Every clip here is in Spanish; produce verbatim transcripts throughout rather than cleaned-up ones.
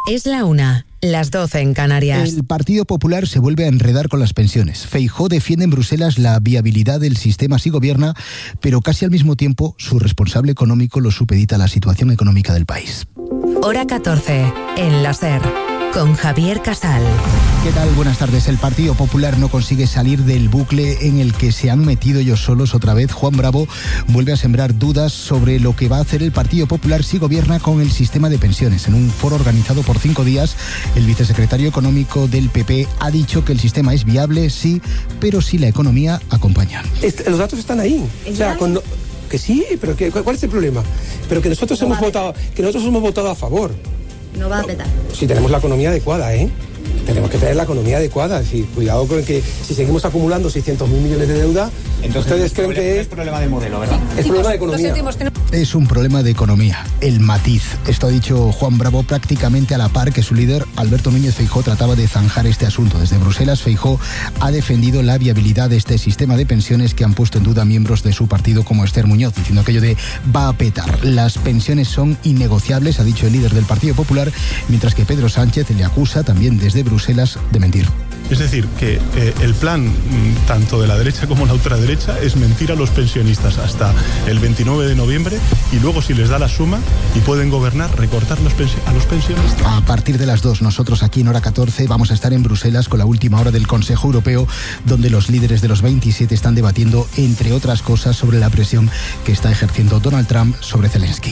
Es la una, las doce en Canarias. El Partido Popular se vuelve a enredar con las pensiones. Feijóo defiende en Bruselas la viabilidad del sistema si gobierna, pero casi al mismo tiempo su responsable económico lo supedita a la situación económica del país. Hora catorce, en la SER, con Javier Casal. ¿Qué tal? Buenas tardes. El Partido Popular no consigue salir del bucle en el que se han metido ellos solos otra vez. Juan Bravo vuelve a sembrar dudas sobre lo que va a hacer el Partido Popular si gobierna con el sistema de pensiones. En un foro organizado por cinco días, el vicesecretario económico del P P ha dicho que el sistema es viable, sí, pero si la economía acompaña. Este, los datos están ahí. O sea, cuando, que sí, pero que, ¿cuál es el problema? Pero que nosotros no hemos votado, que nosotros hemos votado a favor. No va a petar. Si tenemos la economía adecuada, ¿eh? Tenemos que tener la economía adecuada. Es decir, cuidado con que si seguimos acumulando seiscientos mil millones de deuda, entonces ustedes creen que es problema de modelo, ¿verdad? Es sí, problema de economía. Es un problema de economía, el matiz. Esto ha dicho Juan Bravo prácticamente a la par que su líder, Alberto Núñez Feijóo, trataba de zanjar este asunto. Desde Bruselas, Feijóo ha defendido la viabilidad de este sistema de pensiones que han puesto en duda miembros de su partido como Esther Muñoz, diciendo aquello de va a petar. Las pensiones son innegociables, ha dicho el líder del Partido Popular, mientras que Pedro Sánchez le acusa también desde Bruselas de mentir. Es decir, que eh, el plan tanto de la derecha como la ultraderecha es mentir a los pensionistas hasta el veintinueve de noviembre y luego, si les da la suma y pueden gobernar, recortar los pensi- a los pensionistas. A partir de las dos, nosotros aquí en Hora catorce vamos a estar en Bruselas con la última hora del Consejo Europeo, donde los líderes de los veintisiete están debatiendo, entre otras cosas, sobre la presión que está ejerciendo Donald Trump sobre Zelensky.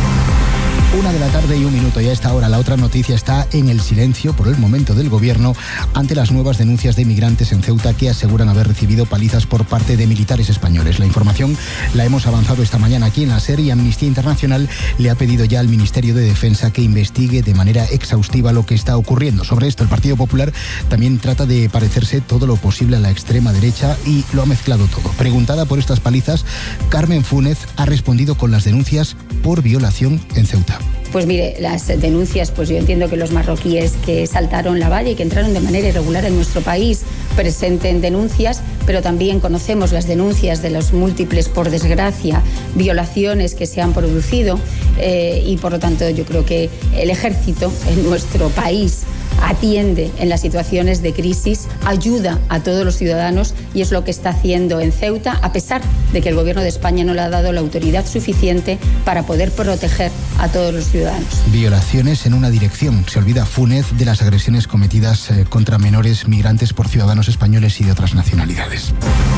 Una de la tarde y un minuto, y a esta hora la otra noticia está en el silencio por el momento del gobierno ante las nuevas denuncias de inmigrantes en Ceuta que aseguran haber recibido palizas por parte de militares españoles. La información la hemos avanzado esta mañana aquí en la SER y Amnistía Internacional le ha pedido ya al Ministerio de Defensa que investigue de manera exhaustiva lo que está ocurriendo. Sobre esto, el Partido Popular también trata de parecerse todo lo posible a la extrema derecha y lo ha mezclado todo. Preguntada por estas palizas, Carmen Fúnez ha respondido con las denuncias por violación en Ceuta. Pues mire, las denuncias, pues yo entiendo que los marroquíes que saltaron la valla y que entraron de manera irregular en nuestro país presenten denuncias, pero también conocemos las denuncias de los múltiples, por desgracia, violaciones que se han producido eh, y por lo tanto yo creo que el ejército en nuestro país atiende en las situaciones de crisis, ayuda a todos los ciudadanos y es lo que está haciendo en Ceuta, a pesar de que el Gobierno de España no le ha dado la autoridad suficiente para poder proteger a todos los ciudadanos. Violaciones en una dirección. Se olvida Fúnez de las agresiones cometidas eh, contra menores migrantes por ciudadanos españoles y de otras nacionalidades.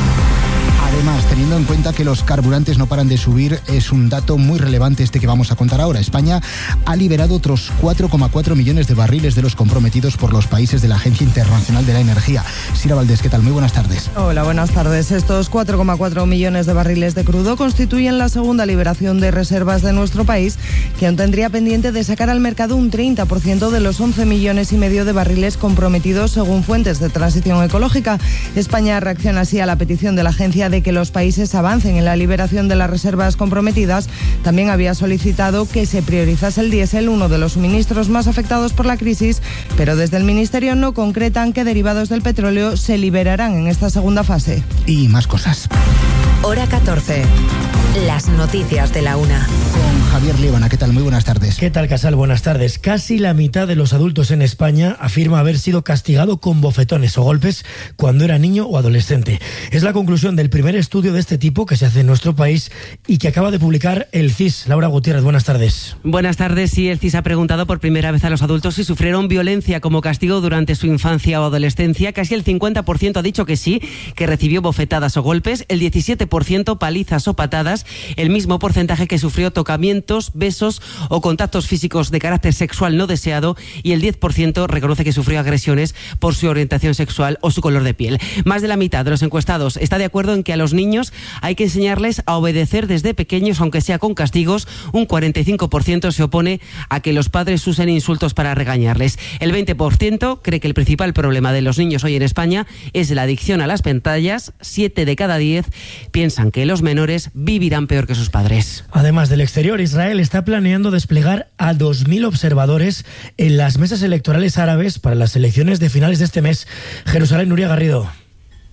Además, teniendo en cuenta que los carburantes no paran de subir, es un dato muy relevante este que vamos a contar ahora. España ha liberado otros cuatro coma cuatro millones de barriles de los comprometidos por los países de la Agencia Internacional de la Energía. Sira Valdés, ¿qué tal? Muy buenas tardes. Hola, buenas tardes. Estos cuatro coma cuatro millones de barriles de crudo constituyen la segunda liberación de reservas de nuestro país, que aún tendría pendiente de sacar al mercado un treinta por ciento de los once millones y medio de barriles comprometidos según fuentes de transición ecológica. España reacciona así a la petición de la agencia de que los países avancen en la liberación de las reservas comprometidas. También había solicitado que se priorizase el diésel, uno de los suministros más afectados por la crisis, pero desde el Ministerio no concretan qué derivados del petróleo se liberarán en esta segunda fase. Y más cosas. Hora catorce. Las noticias de la una. Con Javier Líbana, ¿qué tal? Muy buenas tardes. ¿Qué tal, Casal? Buenas tardes. Casi la mitad de los adultos en España afirma haber sido castigado con bofetones o golpes cuando era niño o adolescente. Es la conclusión del primer estudio de este tipo que se hace en nuestro país y que acaba de publicar el C I S. Laura Gutiérrez, buenas tardes. Buenas tardes. Sí, el C I S ha preguntado por primera vez a los adultos si sufrieron violencia como castigo durante su infancia o adolescencia. Casi el cincuenta por ciento ha dicho que sí, que recibió bofetadas o golpes, el diecisiete por ciento palizas o patadas, el mismo porcentaje que sufrió tocamientos, besos o contactos físicos de carácter sexual no deseado, y el diez por ciento reconoce que sufrió agresiones por su orientación sexual o su color de piel. Más de la mitad de los encuestados está de acuerdo en que a los niños hay que enseñarles a obedecer desde pequeños, aunque sea con castigos. Un cuarenta y cinco por ciento se opone a que los padres usen insultos para regañarles. El veinte por ciento cree que el principal problema de los niños hoy en España es la adicción a las pantallas. Siete de cada diez piensan que los menores vivirán peor que sus padres. Además del exterior, Israel está planeando desplegar a dos mil observadores en las mesas electorales árabes para las elecciones de finales de este mes. Jerusalén, Nuria Garrido.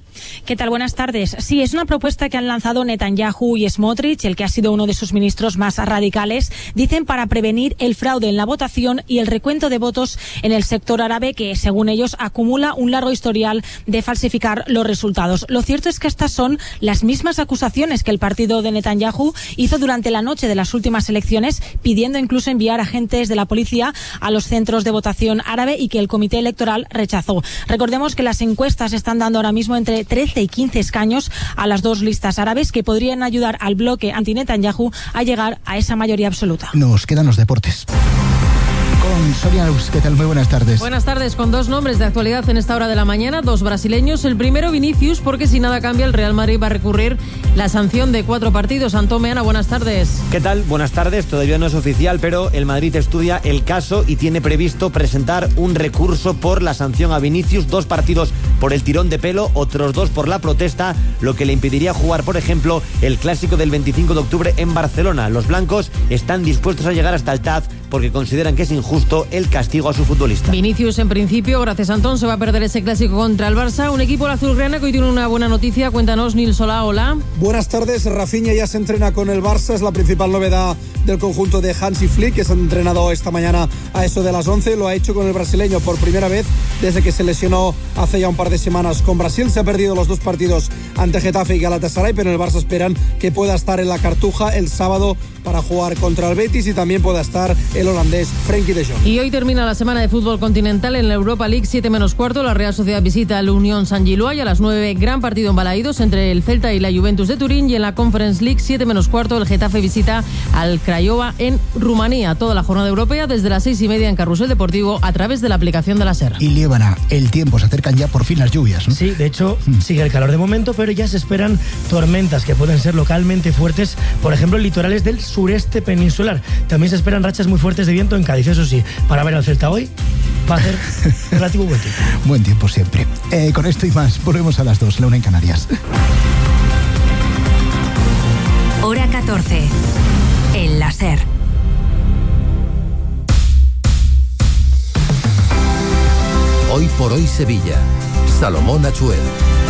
¿Qué tal? Buenas tardes. Sí, es una propuesta que han lanzado Netanyahu y Smotrich, el que ha sido uno de sus ministros más radicales, dicen para prevenir el fraude en la votación y el recuento de votos en el sector árabe, que según ellos acumula un largo historial de falsificar los resultados. Lo cierto es que estas son las mismas acusaciones que el partido de Netanyahu hizo durante la noche de las últimas elecciones, pidiendo incluso enviar agentes de la policía a los centros de votación árabe y que el comité electoral rechazó. Recordemos que las encuestas están dando ahora mismo entre trece y quince escaños a las dos listas árabes que podrían ayudar al bloque anti-Netanyahu a llegar a esa mayoría absoluta. Nos quedan los deportes. Con Sonia Luz, ¿qué tal? Muy buenas tardes. Buenas tardes, con dos nombres de actualidad en esta hora de la mañana, dos brasileños. El primero, Vinicius, porque si nada cambia, el Real Madrid va a recurrir la sanción de cuatro partidos. Antón Meana, buenas tardes. ¿Qué tal? Buenas tardes. Todavía no es oficial, pero el Madrid estudia el caso y tiene previsto presentar un recurso por la sanción a Vinicius. Dos partidos por el tirón de pelo, otros dos por la protesta, lo que le impediría jugar, por ejemplo, el clásico del veinticinco de octubre en Barcelona. Los blancos están dispuestos a llegar hasta el T A Z porque consideran que es injusto el castigo a su futbolista. Vinicius, en principio, gracias a Antón, se va a perder ese clásico contra el Barça. Un equipo azulgrana que hoy tiene una buena noticia. Cuéntanos, Nil Solá, hola. Buenas tardes. Rafinha ya se entrena con el Barça. Es la principal novedad del conjunto de Hansi Flick, que se ha entrenado esta mañana a eso de las once. Lo ha hecho con el brasileño por primera vez desde que se lesionó hace ya un par de semanas con Brasil. Se ha perdido los dos partidos ante Getafe y Galatasaray, pero en el Barça esperan que pueda estar en la Cartuja el sábado para jugar contra el Betis y también pueda estar el holandés Frenkie de Jong. Y hoy termina la semana de fútbol continental en la Europa League, siete menos cuarto. La Real Sociedad visita al Unión San Gilois y a las nueve, gran partido en Balaídos entre el Celta y la Juventus de Turín. Y en la Conference League, siete menos cuarto, el Getafe visita al Craiova en Rumanía. Toda la jornada europea desde las seis y media en Carrusel Deportivo a través de la aplicación de la SER. Y Líbana, el tiempo, se acercan ya por fin las lluvias, ¿no? Sí, de hecho, mm. sigue el calor de momento, pero ya se esperan tormentas que pueden ser localmente fuertes, por ejemplo, en litorales del sureste peninsular. También se esperan rachas muy fuertes de viento en Cádiz, eso sí, para ver al Celta hoy va a ser relativo buen tiempo. Buen tiempo siempre. Eh, con esto y más, volvemos a las dos, la una en Canarias. Hora catorce, en la SER. Hoy por hoy Sevilla. Salomón Achuel.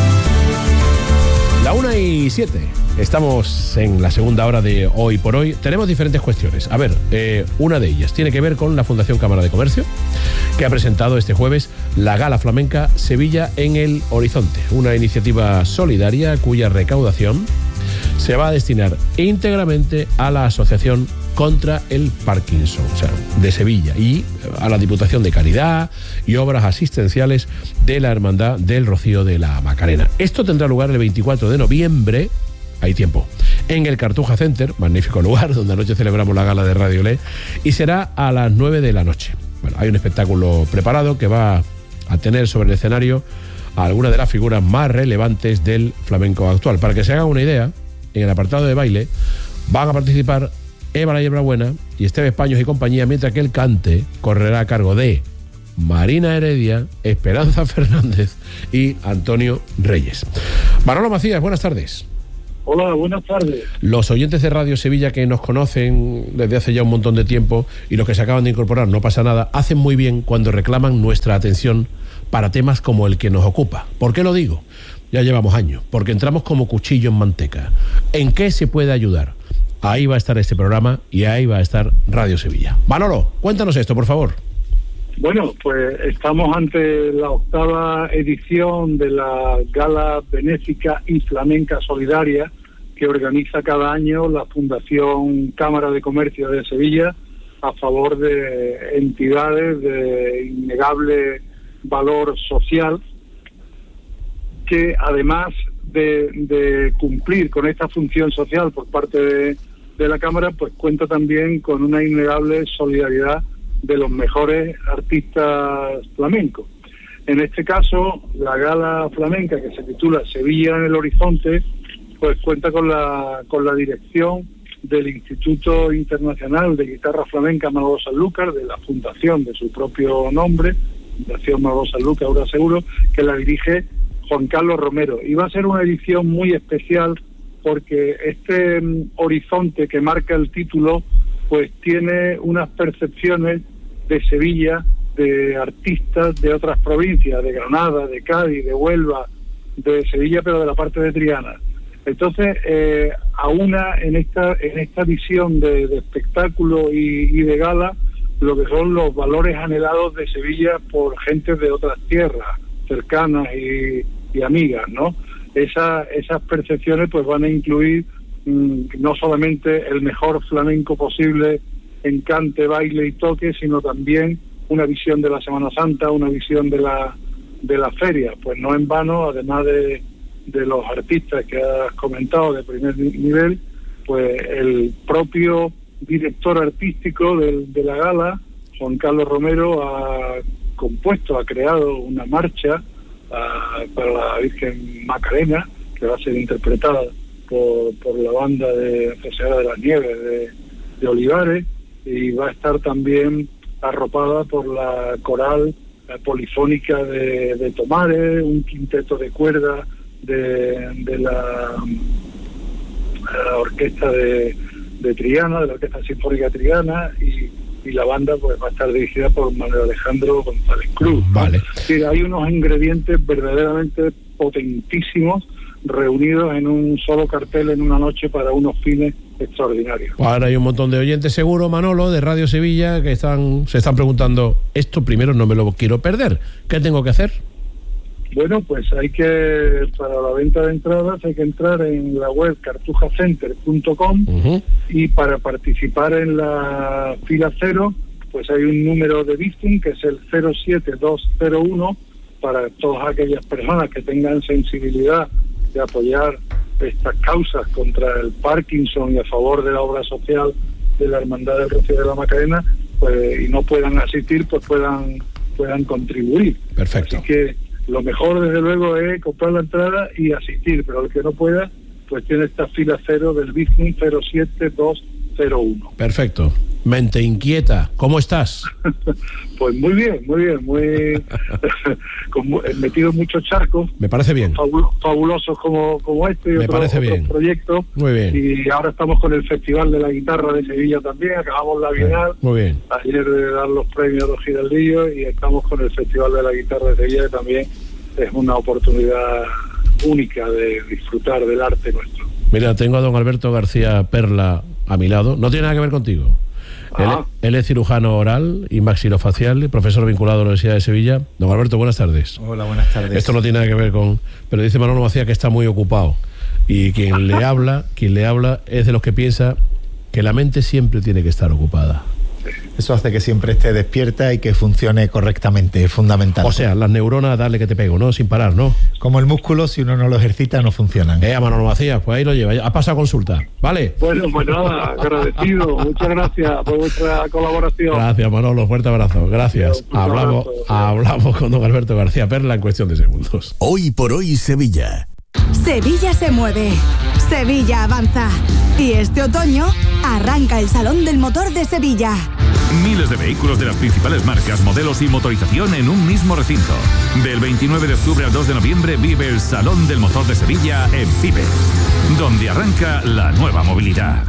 La una y siete. Estamos en la segunda hora de Hoy por Hoy. Tenemos diferentes cuestiones. A ver, eh, una de ellas tiene que ver con la Fundación Cámara de Comercio, que ha presentado este jueves la Gala Flamenca Sevilla en el Horizonte, una iniciativa solidaria cuya recaudación se va a destinar íntegramente a la Asociación contra el Parkinson, o sea, de Sevilla, y a la Diputación de Caridad y obras asistenciales de la Hermandad del Rocío de la Macarena. Esto tendrá lugar el veinticuatro de noviembre, hay tiempo, en el Cartuja Center, magnífico lugar, donde anoche celebramos la gala de Radio Le, y será a las nueve de la noche. Bueno, hay un espectáculo preparado que va a tener sobre el escenario a algunas de las figuras más relevantes del flamenco actual. Para que se hagan una idea, en el apartado de baile van a participar Eva La Yebrabuena y Esteban Españos y compañía, mientras que el cante correrá a cargo de Marina Heredia, Esperanza Fernández y Antonio Reyes. Manolo Macías, buenas tardes. Hola, buenas tardes. Los oyentes de Radio Sevilla que nos conocen desde hace ya un montón de tiempo y los que se acaban de incorporar, no pasa nada, hacen muy bien cuando reclaman nuestra atención para temas como el que nos ocupa. ¿Por qué lo digo? Ya llevamos años, porque entramos como cuchillo en manteca. ¿En qué se puede ayudar? Ahí va a estar este programa y ahí va a estar Radio Sevilla. Manolo, cuéntanos esto, por favor. Bueno, pues estamos ante la octava edición de la Gala Benéfica y Flamenca Solidaria que organiza cada año la Fundación Cámara de Comercio de Sevilla a favor de entidades de innegable valor social que, además de, de cumplir con esta función social por parte de, de la Cámara, pues cuenta también con una innegable solidaridad de los mejores artistas flamencos. En este caso, la gala flamenca, que se titula Sevilla en el Horizonte, pues cuenta con la con la dirección del Instituto Internacional de Guitarra Flamenca Manuel Sanlúcar, de la fundación de su propio nombre, Fundación Manuel Sanlúcar, ahora seguro, que la dirige Juan Carlos Romero. Y va a ser una edición muy especial porque este um, horizonte que marca el título pues tiene unas percepciones de Sevilla, de artistas de otras provincias, de Granada, de Cádiz, de Huelva, de Sevilla, pero de la parte de Triana. Entonces, eh, aúna en esta en esta visión de, de espectáculo y, y de gala lo que son los valores anhelados de Sevilla por gente de otras tierras cercanas y, y amigas, ¿no? Esa, esas percepciones pues van a incluir mmm, no solamente el mejor flamenco posible en cante, baile y toque, sino también una visión de la Semana Santa, una visión de la de la feria. Pues no en vano, además de, de los artistas que has comentado de primer nivel, pues el propio director artístico de, de la gala, Juan Carlos Romero, ha compuesto, ha creado una marcha uh, para la Virgen Macarena, que va a ser interpretada por, por la banda de Festejar de las Nieves de, de Olivares, y va a estar también arropada por la coral la polifónica de, de Tomares, un quinteto de cuerda de, de la, la orquesta de, de Triana, de la Orquesta Sinfónica Triana, y, y la banda pues va a estar dirigida por Manuel Alejandro González Cruz. Vale. Sí, hay unos ingredientes verdaderamente potentísimos reunidos en un solo cartel en una noche para unos fines extraordinarios. Ahora hay un montón de oyentes seguro, Manolo, de Radio Sevilla, que están se están preguntando, esto primero no me lo quiero perder, ¿qué tengo que hacer? Bueno, pues hay que, para la venta de entradas hay que entrar en la web cartuja center punto com uh-huh. y para participar en la fila cero, pues hay un número de Bizum que es el cero siete dos cero uno para todas aquellas personas que tengan sensibilidad de apoyar estas causas contra el Parkinson y a favor de la obra social de la Hermandad del Rocío de la Macarena, pues y no puedan asistir, pues puedan puedan contribuir. Perfecto. Así que lo mejor, desde luego, es comprar la entrada y asistir, pero el que no pueda, pues tiene esta fila cero del Bizum cero siete dos cero uno. Perfecto. Mente inquieta, ¿cómo estás? Pues muy bien, muy bien, muy con, metido en muchos charcos. Me parece bien. Fabul- fabulosos como, como este y Me otros, parece bien. otros proyectos. Muy bien. Y ahora estamos con el Festival de la Guitarra de Sevilla también, acabamos la Bienal. Muy bien. Ayer de dar los premios a los Giraldillos y estamos con el Festival de la Guitarra de Sevilla, que también es una oportunidad única de disfrutar del arte nuestro. Mira, tengo a don Alberto García Perla a mi lado. No tiene nada que ver contigo. Él, él es cirujano oral y maxilofacial, profesor vinculado a la Universidad de Sevilla. Don Alberto, buenas tardes. Hola, buenas tardes. Esto no tiene nada que ver con... Pero dice Manolo Macías que está muy ocupado. Y quien le habla, quien le habla es de los que piensa que la mente siempre tiene que estar ocupada. Eso hace que siempre esté despierta y que funcione correctamente, es fundamental. O sea, las neuronas, dale que te pego, ¿no? Sin parar, ¿no? Como el músculo, si uno no lo ejercita, no funcionan. Eh, a Manolo Macías, pues ahí lo lleva. Ha pasado consulta, ¿vale? Bueno, pues nada, agradecido. Muchas gracias por vuestra colaboración. Gracias, Manolo. Fuerte abrazo. Gracias. Bueno, hablamos, abrazo. hablamos con don Alberto García Perla en cuestión de segundos. Hoy por hoy, Sevilla. Sevilla se mueve, Sevilla avanza y este otoño arranca el Salón del Motor de Sevilla. Miles de vehículos de las principales marcas, modelos y motorización en un mismo recinto. Del veintinueve de octubre al dos de noviembre vive el Salón del Motor de Sevilla en Fibes, donde arranca la nueva movilidad.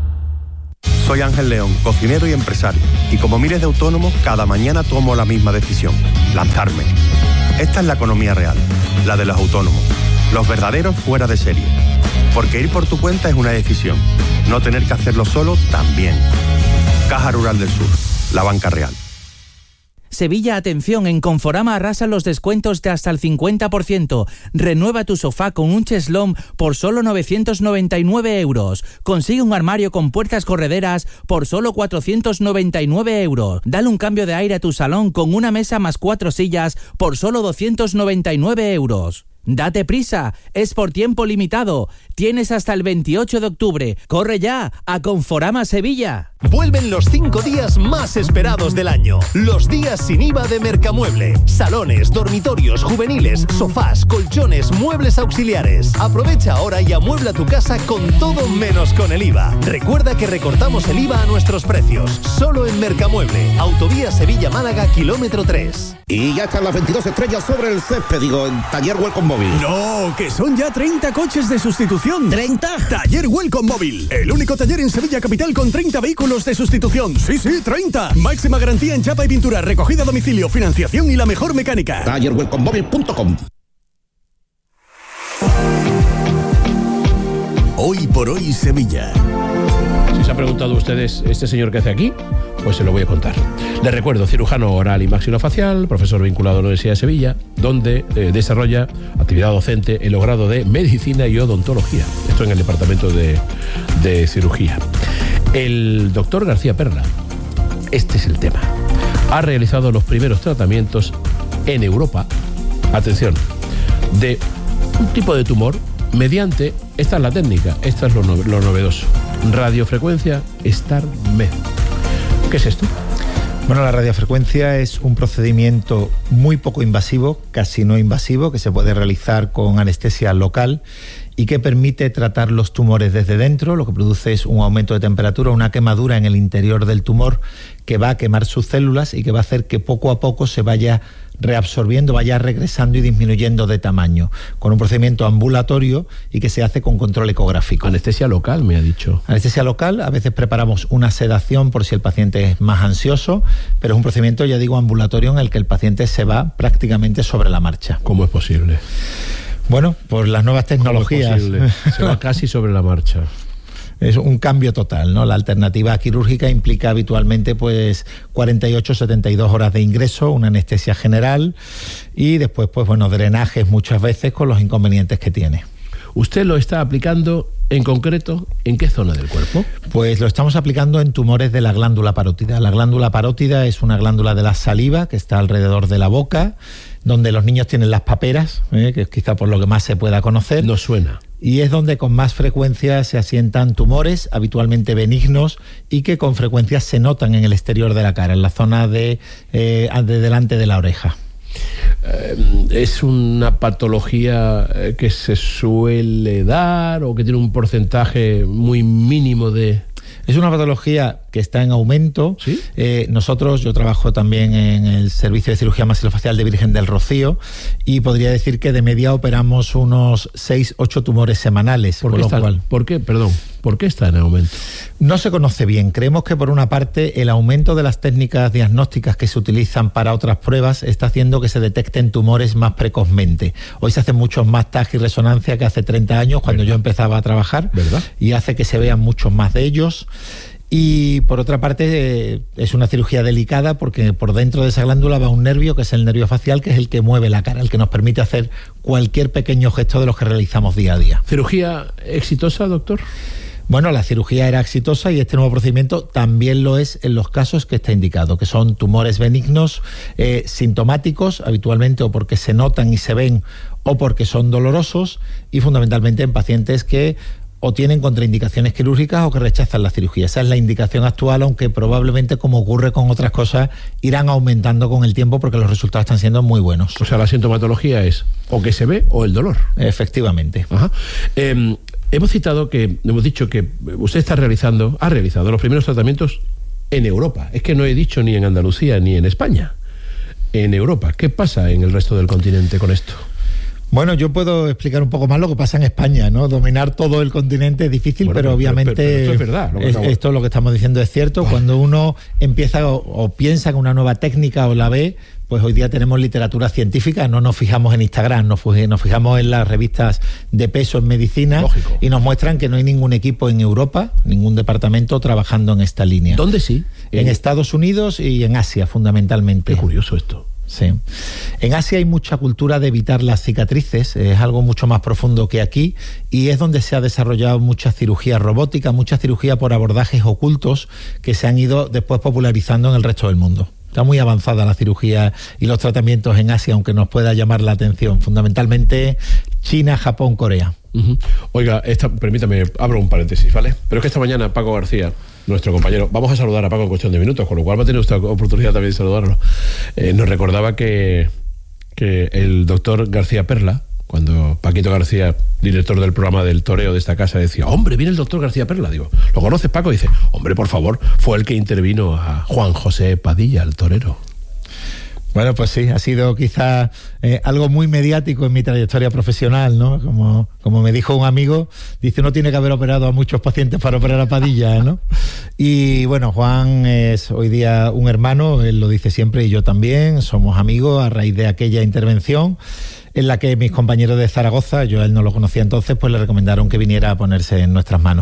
Soy Ángel León, cocinero y empresario, y como miles de autónomos, cada mañana tomo la misma decisión: lanzarme. Esta es la economía real, la de los autónomos. Los verdaderos fuera de serie. Porque ir por tu cuenta es una decisión. No tener que hacerlo solo también. Caja Rural del Sur, la banca real. Sevilla, atención, en Conforama arrasan los descuentos de hasta el cincuenta por ciento. Renueva tu sofá con un cheslón por solo novecientos noventa y nueve euros. Consigue un armario con puertas correderas por solo cuatrocientos noventa y nueve euros. Dale un cambio de aire a tu salón con una mesa más cuatro sillas por solo doscientos noventa y nueve euros. Date prisa, es por tiempo limitado. Tienes hasta el veintiocho de octubre. Corre ya a Conforama Sevilla. Vuelven los cinco días más esperados del año. Los días sin I V A de Mercamueble. Salones, dormitorios, juveniles, sofás, colchones, muebles auxiliares. Aprovecha ahora y amuebla tu casa con todo menos con el I V A. Recuerda que recortamos el I V A a nuestros precios. Solo en Mercamueble. Autovía Sevilla-Málaga, kilómetro tres. Y ya están las veintidós estrellas sobre el césped, digo, en Taller Welcome Móvil. No, que son ya treinta coches de sustitución. ¿treinta? Taller Welcome Móvil, el único taller en Sevilla Capital con treinta vehículos de sustitución. Sí, sí, treinta. Máxima garantía en chapa y pintura, recogida a domicilio, financiación y la mejor mecánica. taller welcome móvil punto com. Hoy por hoy Sevilla. Si se han preguntado ustedes, ¿este señor qué hace aquí? Pues se lo voy a contar. Les recuerdo, cirujano oral y maxilofacial, profesor vinculado a la Universidad de Sevilla, donde eh, desarrolla actividad docente en los grados de Medicina y Odontología. Esto en el departamento de, de cirugía. El doctor García Perla, este es el tema, ha realizado los primeros tratamientos en Europa, atención, de un tipo de tumor mediante, esta es la técnica, esta es lo, no, lo novedoso, radiofrecuencia StarMed. ¿Qué es esto? Bueno, la radiofrecuencia es un procedimiento muy poco invasivo, casi no invasivo, que se puede realizar con anestesia local y que permite tratar los tumores desde dentro. Lo que produce es un aumento de temperatura, una quemadura en el interior del tumor que va a quemar sus células y que va a hacer que poco a poco se vaya reabsorbiendo, vaya regresando y disminuyendo de tamaño, con un procedimiento ambulatorio y que se hace con control ecográfico. Anestesia local, me ha dicho. Anestesia local, a veces preparamos una sedación por si el paciente es más ansioso, pero es un procedimiento, ya digo, ambulatorio en el que el paciente se va prácticamente sobre la marcha. ¿Cómo es posible? Bueno, por las nuevas tecnologías. Se va casi sobre la marcha. Es un cambio total, ¿no? La alternativa quirúrgica implica habitualmente pues cuarenta y ocho a setenta y dos horas de ingreso, una anestesia general y después pues bueno, drenajes muchas veces con los inconvenientes que tiene. ¿Usted lo está aplicando en concreto en qué zona del cuerpo? Pues lo estamos aplicando en tumores de la glándula parótida. La glándula parótida es una glándula de la saliva que está alrededor de la boca, donde los niños tienen las paperas, ¿eh? que es quizá por lo que más se pueda conocer. No suena. Y es donde con más frecuencia se asientan tumores, habitualmente benignos, y que con frecuencia se notan en el exterior de la cara, en la zona de, eh, de delante de la oreja. Eh, ¿Es una patología que se suele dar o que tiene un porcentaje muy mínimo de...? Es una patología que está en aumento. ¿Sí? Eh, nosotros, yo trabajo también en el Servicio de Cirugía Maxilofacial de Virgen del Rocío y podría decir que de media operamos unos seis ocho tumores semanales. ¿Por qué, está, cual, ¿por qué, perdón, ¿por qué está en aumento? No se conoce bien. Creemos que por una parte el aumento de las técnicas diagnósticas que se utilizan para otras pruebas está haciendo que se detecten tumores más precozmente. Hoy se hacen muchos más tag y resonancia que hace treinta años cuando ¿verdad? Yo empezaba a trabajar. ¿Verdad? Y hace que se vean muchos más de ellos. Y por otra parte eh, es una cirugía delicada porque por dentro de esa glándula va un nervio que es el nervio facial, que es el que mueve la cara, el que nos permite hacer cualquier pequeño gesto de los que realizamos día a día. ¿Cirugía exitosa, doctor? Bueno, la cirugía era exitosa y este nuevo procedimiento también lo es en los casos que está indicado, que son tumores benignos, eh, sintomáticos, habitualmente o porque se notan y se ven o porque son dolorosos, y fundamentalmente en pacientes que o tienen contraindicaciones quirúrgicas o que rechazan la cirugía. Esa es la indicación actual, aunque probablemente, como ocurre con otras cosas, irán aumentando con el tiempo porque los resultados están siendo muy buenos. O sea, la sintomatología es o que se ve o el dolor. Efectivamente. Ajá. Eh, hemos citado que, hemos dicho que usted está realizando, ha realizado los primeros tratamientos en Europa. Es que no he dicho ni en Andalucía ni en España. En Europa. ¿Qué pasa en el resto del continente con esto? Bueno, yo puedo explicar un poco más lo que pasa en España, ¿no? Dominar todo el continente es difícil, bueno, pero, pero obviamente pero, pero esto es verdad. Lo que es, estamos... Esto lo que estamos diciendo es cierto. Vale. Cuando uno empieza o, o piensa en una nueva técnica o la ve, pues hoy día tenemos literatura científica, no nos fijamos en Instagram, nos, nos fijamos en las revistas de peso en medicina. Lógico. Y nos muestran que no hay ningún equipo en Europa, ningún departamento trabajando en esta línea. ¿Dónde sí? En, en Estados Unidos y en Asia, fundamentalmente. Qué curioso esto. Sí. En Asia hay mucha cultura de evitar las cicatrices, es algo mucho más profundo que aquí, y es donde se ha desarrollado mucha cirugía robótica, mucha cirugía por abordajes ocultos que se han ido después popularizando en el resto del mundo. Está muy avanzada la cirugía y los tratamientos en Asia, aunque nos pueda llamar la atención, fundamentalmente China, Japón, Corea. Uh-huh. Oiga, esta, permítame, abro un paréntesis, ¿vale? Pero es que esta mañana Paco García, nuestro compañero, vamos a saludar a Paco en cuestión de minutos, con lo cual va a tener usted oportunidad también de saludarlo. Eh, nos recordaba que, que el doctor García Perla, cuando Paquito García, director del programa del toreo de esta casa, decía, hombre, viene el doctor García Perla. Digo, ¿lo conoces, Paco? Y dice, hombre, por favor, fue el que intervino a Juan José Padilla, el torero. Bueno, pues sí, ha sido quizá eh, algo muy mediático en mi trayectoria profesional, ¿no? Como, como me dijo un amigo, dice, uno tiene que haber operado a muchos pacientes para operar a Padilla, ¿no? Y bueno, Juan es hoy día un hermano, él lo dice siempre y yo también, somos amigos a raíz de aquella intervención. en la que mis compañeros de Zaragoza, yo a él no lo conocía entonces, pues le recomendaron que viniera a ponerse en nuestras manos.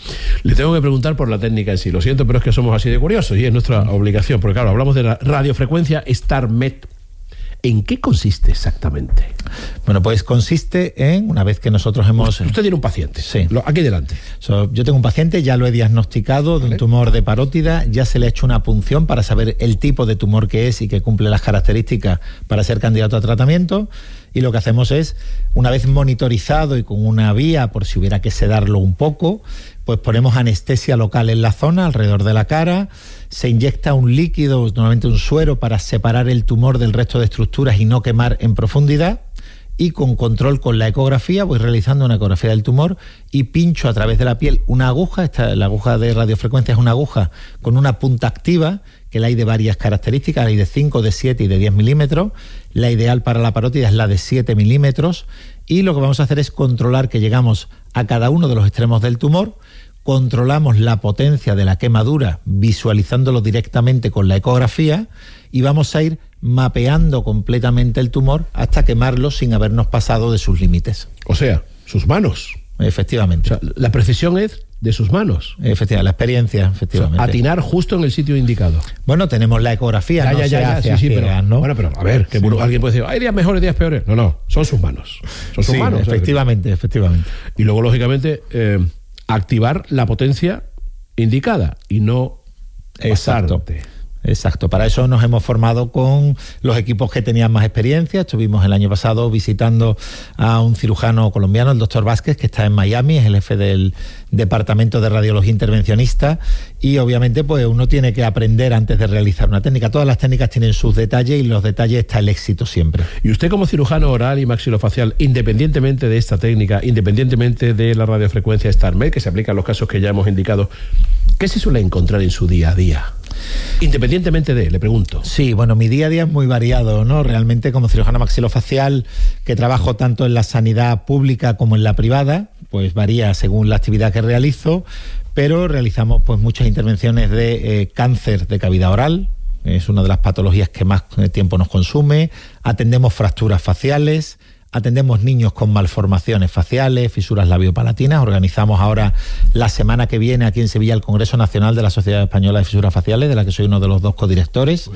Le tengo que preguntar por la técnica en sí, lo siento, pero es que somos así de curiosos y es nuestra obligación, porque claro, hablamos de la radiofrecuencia StarMed. ¿En qué consiste exactamente? Bueno, pues consiste en, una vez que nosotros hemos... Usted tiene un paciente. Sí. Lo, aquí delante. So, yo tengo un paciente, ya lo he diagnosticado, ¿vale?, de un tumor de parótida, ya se le ha hecho una punción para saber el tipo de tumor que es y que cumple las características para ser candidato a tratamiento. Y lo que hacemos es, una vez monitorizado y con una vía, por si hubiera que sedarlo un poco, pues ponemos anestesia local en la zona, alrededor de la cara, se inyecta un líquido, normalmente un suero, para separar el tumor del resto de estructuras y no quemar en profundidad, y con control con la ecografía voy realizando una ecografía del tumor y pincho a través de la piel una aguja. Esta, la aguja de radiofrecuencia es una aguja con una punta activa, que la hay de varias características, la hay de cinco, de siete y de diez milímetros. La ideal para la parótida es la de siete milímetros, y lo que vamos a hacer es controlar que llegamos a cada uno de los extremos del tumor, controlamos la potencia de la quemadura visualizándolo directamente con la ecografía, y vamos a ir mapeando completamente el tumor hasta quemarlo sin habernos pasado de sus límites. O sea, sus manos. Efectivamente. O sea, la precisión es de sus manos. Efectivamente, la experiencia, efectivamente. O sea, atinar justo en el sitio indicado. Bueno, tenemos la ecografía, ya, no ya, se ya, hace ya, sí, sí, ciegas, pero, ¿no? Bueno, pero a ver, que sí. alguien puede decir, hay días mejores, días peores. No, no, son sus manos. Son sus sí, manos. efectivamente, ¿sabes? efectivamente. Y luego, lógicamente, eh, activar la potencia indicada y no Exacto. pasarte. Exacto, para eso nos hemos formado con los equipos que tenían más experiencia. Estuvimos el año pasado visitando a un cirujano colombiano, el doctor Vázquez, que está en Miami, es el jefe del Departamento de Radiología Intervencionista, y obviamente pues uno tiene que aprender antes de realizar una técnica. Todas las técnicas tienen sus detalles y en los detalles está el éxito siempre. Y usted, como cirujano oral y maxilofacial, independientemente de esta técnica, independientemente de la radiofrecuencia StarMed, que se aplica en los casos que ya hemos indicado, ¿qué se suele encontrar en su día a día? Independientemente de, le pregunto. Sí, bueno, mi día a día es muy variado, ¿no? Realmente, como cirujano maxilofacial, que trabajo tanto en la sanidad pública como en la privada, pues varía según la actividad que realizo, pero realizamos pues muchas intervenciones de eh, cáncer de cavidad oral, es una de las patologías que más tiempo nos consume, atendemos fracturas faciales, atendemos niños con malformaciones faciales, fisuras labiopalatinas. Organizamos ahora la semana que viene aquí en Sevilla el Congreso Nacional de la Sociedad Española de Fisuras Faciales, de la que soy uno de los dos codirectores.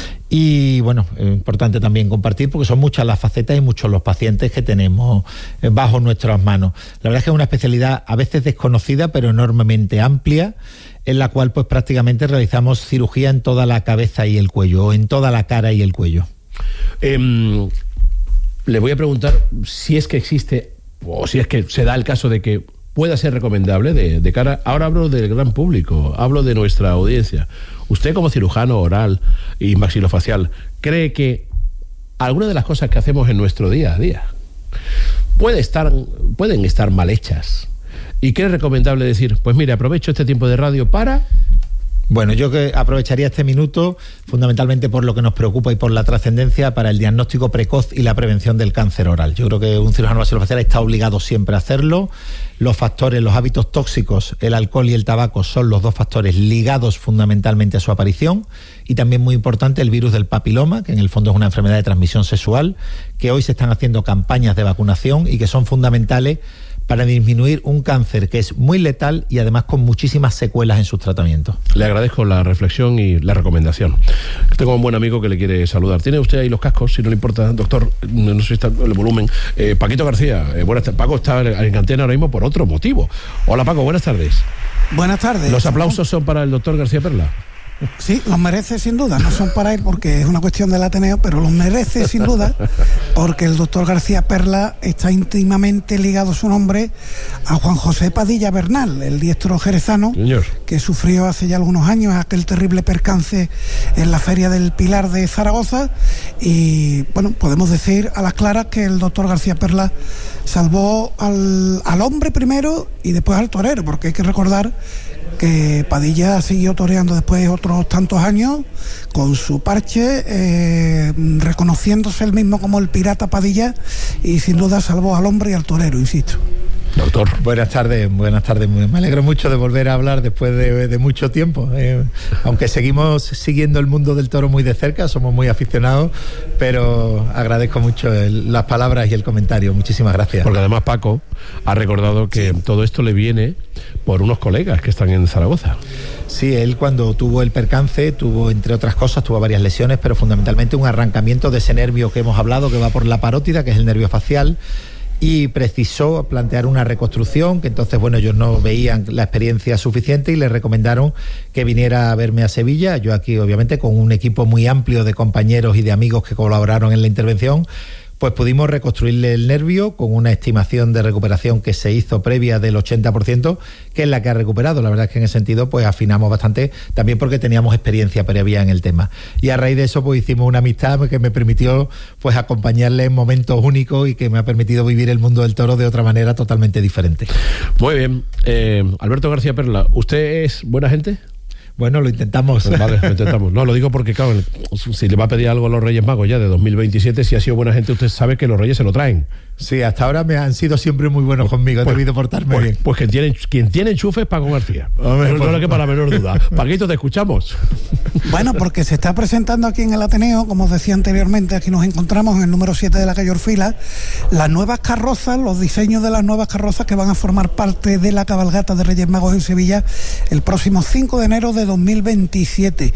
Y bueno, es importante también compartir porque son muchas las facetas y muchos los pacientes que tenemos bajo nuestras manos. La verdad es que es una especialidad a veces desconocida pero enormemente amplia, en la cual pues prácticamente realizamos cirugía en toda la cabeza y el cuello, o en toda la cara y el cuello. Eh... Le voy a preguntar si es que existe, o si es que se da el caso de que pueda ser recomendable de, de cara... Ahora hablo del gran público, hablo de nuestra audiencia. Usted, como cirujano oral y maxilofacial, ¿cree que alguna de las cosas que hacemos en nuestro día a día puede estar, pueden estar mal hechas? ¿Y qué es recomendable decir? Pues mire, aprovecho este tiempo de radio para... Bueno, yo que aprovecharía este minuto fundamentalmente por lo que nos preocupa y por la trascendencia para el diagnóstico precoz y la prevención del cáncer oral. Yo creo que un cirujano maxilofacial está obligado siempre a hacerlo. Los factores, los hábitos tóxicos, el alcohol y el tabaco son los dos factores ligados fundamentalmente a su aparición, y también muy importante el virus del papiloma, que en el fondo es una enfermedad de transmisión sexual, que hoy se están haciendo campañas de vacunación y que son fundamentales para disminuir un cáncer que es muy letal y además con muchísimas secuelas en sus tratamientos. Le agradezco la reflexión y la recomendación. Tengo un buen amigo que le quiere saludar. ¿Tiene usted ahí los cascos? Si no le importa, doctor, no sé si está el volumen. Eh, Paquito García, eh, buenas tardes. Paco está en antena ahora mismo por otro motivo. Hola Paco, buenas tardes. Buenas tardes. ¿Los aplausos son para el doctor García Perla? Sí, los merece sin duda, no son para él porque es una cuestión del Ateneo, pero los merece sin duda porque el doctor García Perla está íntimamente ligado su nombre a Juan José Padilla Bernal, el diestro jerezano, Señor. que sufrió hace ya algunos años aquel terrible percance en la Feria del Pilar de Zaragoza. Y bueno, podemos decir a las claras que el doctor García Perla salvó al, al hombre primero y después al torero, porque hay que recordar que Padilla siguió toreando después otros tantos años con su parche, eh, reconociéndose él mismo como el pirata Padilla, y sin duda salvó al hombre y al torero, insisto. Doctor. Buenas tardes, buenas tardes. Me alegro mucho de volver a hablar después de, de mucho tiempo. Eh, aunque seguimos siguiendo el mundo del toro muy de cerca, somos muy aficionados, pero agradezco mucho el, las palabras y el comentario. Muchísimas gracias. Porque además Paco ha recordado que sí, todo esto le viene por unos colegas que están en Zaragoza. Sí, él cuando tuvo el percance tuvo, entre otras cosas, tuvo varias lesiones, pero fundamentalmente un arrancamiento de ese nervio que hemos hablado, que va por la parótida, que es el nervio facial, y precisó plantear una reconstrucción, que entonces, bueno, ellos no veían la experiencia suficiente y le recomendaron que viniera a verme a Sevilla. Yo aquí, obviamente, con un equipo muy amplio de compañeros y de amigos que colaboraron en la intervención, pues pudimos reconstruirle el nervio con una estimación de recuperación que se hizo previa del ochenta por ciento, que es la que ha recuperado. La verdad es que en ese sentido pues afinamos bastante, también porque teníamos experiencia previa en el tema. Y a raíz de eso pues hicimos una amistad que me permitió pues acompañarle en momentos únicos y que me ha permitido vivir el mundo del toro de otra manera totalmente diferente. Muy bien. Eh, Alberto García Perla, ¿usted es buena gente? Bueno, lo intentamos. Pues vale, lo intentamos. No, lo digo porque, claro, si le va a pedir algo a los Reyes Magos ya de dos mil veintisiete, si ha sido buena gente, usted sabe que los Reyes se lo traen. Sí, hasta ahora me han sido siempre muy buenos conmigo, he pues, debido portarme pues, bien. Pues quien tiene, quien tiene enchufe es Paco García. No, no, no le quepa la menor duda. Paquito, te escuchamos. Bueno, porque se está presentando aquí en el Ateneo, como os decía anteriormente, aquí nos encontramos en el número siete de la calle Orfila, las nuevas carrozas, los diseños de las nuevas carrozas que van a formar parte de la cabalgata de Reyes Magos en Sevilla el próximo cinco de enero de dos mil veintisiete.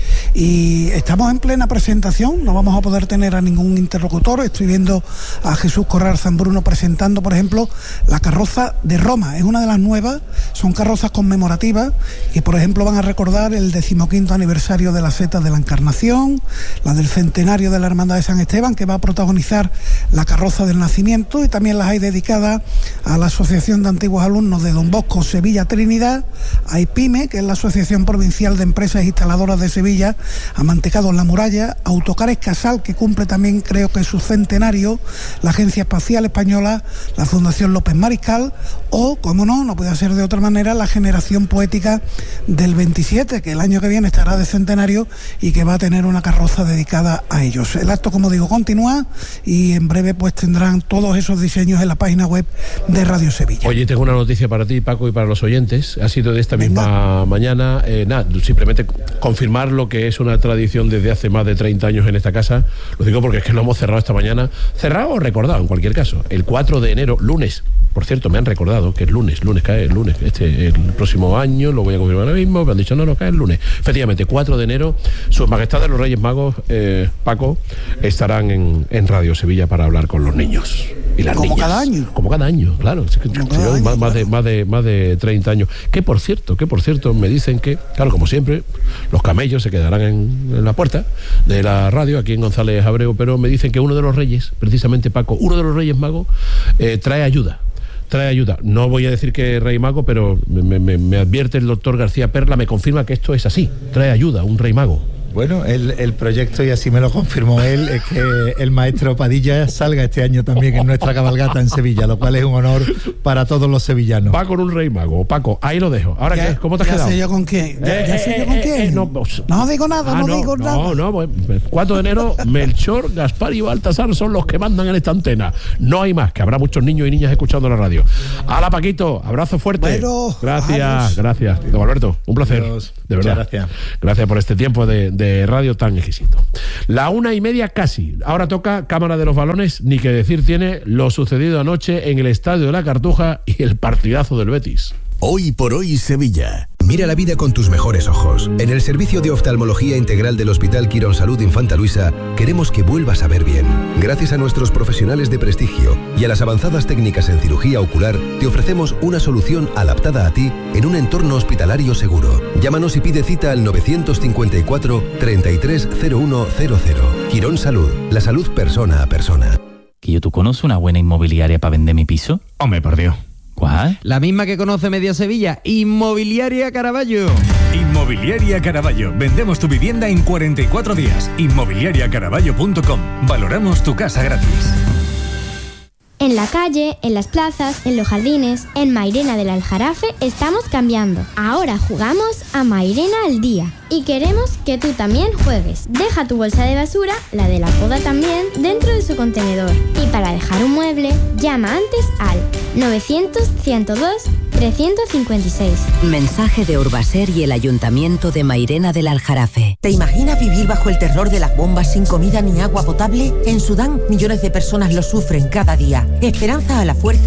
Y estamos en plena presentación, no vamos a poder tener a ningún interlocutor. Estoy viendo a Jesús Corral Zambrano presentando, por ejemplo, la carroza de Roma. Es una de las nuevas, son carrozas conmemorativas que, por ejemplo, van a recordar el decimoquinto aniversario de la Seta de la Encarnación, la del centenario de la Hermandad de San Esteban, que va a protagonizar la carroza del Nacimiento, y también las hay dedicadas a la Asociación de Antiguos Alumnos de Don Bosco Sevilla Trinidad, a IPIME, que es la Asociación Provincial de Empresas Instaladoras de Sevilla, a Mantecados La Muralla, a Autocares Casal, que cumple también, creo que su centenario, la Agencia Espacial Española, la Fundación López Mariscal, o, como no, no puede ser de otra manera, la Generación Poética del veintisiete, que el año que viene estará de centenario y que va a tener una carroza dedicada a ellos. El acto, como digo, continúa y en breve pues tendrán todos esos diseños en la página web de Radio Sevilla. Oye, tengo una noticia para ti, Paco, y para los oyentes. Ha sido de esta Venga. misma mañana. Eh, nada, simplemente confirmar lo que es una tradición desde hace más de treinta años en esta casa. Lo digo porque es que lo hemos cerrado esta mañana. Cerrado o recordado, en cualquier caso. El cuatro de enero, lunes. Por cierto, me han recordado que es lunes, lunes cae el lunes. Este, el próximo año, lo voy a confirmar ahora mismo, me han dicho, no, no, cae el lunes. Efectivamente, cuatro de enero, Sus Majestades los Reyes Magos, eh, Paco, estarán en, en Radio Sevilla para hablar con los niños y las Como niñas. cada año. Como cada año, claro. Es que, Como yo, cada más, año, más, claro. de, más, de, más de treinta años. Que por cierto, que por cierto, me dicen que, claro, como siempre, los camellos se quedarán en, en la puerta de la radio, aquí en González Abreu, pero me dicen que uno de los reyes, precisamente Paco, uno de los Reyes Magos, eh, trae ayuda. Trae ayuda. No voy a decir que Rey Mago, pero me, me, me advierte el doctor García Perla, me confirma que esto es así. Trae ayuda, un Rey Mago. Bueno, el, el proyecto, y así me lo confirmó él, es que el maestro Padilla salga este año también en nuestra cabalgata en Sevilla, lo cual es un honor para todos los sevillanos. Va con un Rey Mago. Paco, ahí lo dejo. ¿Ahora ya, qué? ¿Cómo te has ya quedado? sé yo con quién. Ya, Eh, ya eh, sé eh, yo con eh, quién. eh, no, no digo nada, ah, no, no digo no, nada. No, no, pues, cuatro de enero, Melchor, Gaspar y Baltasar son los que mandan en esta antena. No hay más, que habrá muchos niños y niñas escuchando la radio. Hala, Paquito, abrazo fuerte. Bueno, gracias, adiós. gracias. Don Alberto, un placer. Adiós. De verdad. Muchas gracias. Gracias por este tiempo de, de radio tan exquisito. La una y media casi. Ahora toca Cámara de los Balones, ni que decir tiene lo sucedido anoche en el Estadio de la Cartuja y el partidazo del Betis. Hoy por hoy Sevilla. Mira la vida con tus mejores ojos. En el servicio de oftalmología integral del Hospital Quirón Salud Infanta Luisa queremos que vuelvas a ver bien. Gracias a nuestros profesionales de prestigio y a las avanzadas técnicas en cirugía ocular, te ofrecemos una solución adaptada a ti en un entorno hospitalario seguro. Llámanos y pide cita al nueve cinco cuatro, treinta y tres, cero uno cero cero. Quirón Salud, la salud persona a persona. ¿Que tú conoces una buena inmobiliaria para vender mi piso? Hombre, por Dios. ¿Cuál? La misma que conoce media Sevilla, Inmobiliaria Caraballo. Inmobiliaria Caraballo. Vendemos tu vivienda en cuarenta y cuatro días. inmobiliaria caraballo punto com. Valoramos tu casa gratis. En la calle, en las plazas, en los jardines, en Mairena del Aljarafe estamos cambiando. Ahora jugamos a Mairena al día y queremos que tú también juegues. Deja tu bolsa de basura, la de la poda también, dentro de su contenedor. Y para dejar un mueble, llama antes al novecientos, ciento dos, trescientos cincuenta y seis. Mensaje de Urbaser y el Ayuntamiento de Mairena del Aljarafe. ¿Te imaginas vivir bajo el terror de las bombas sin comida ni agua potable? En Sudán, millones de personas lo sufren cada día. Esperanza a la fuerza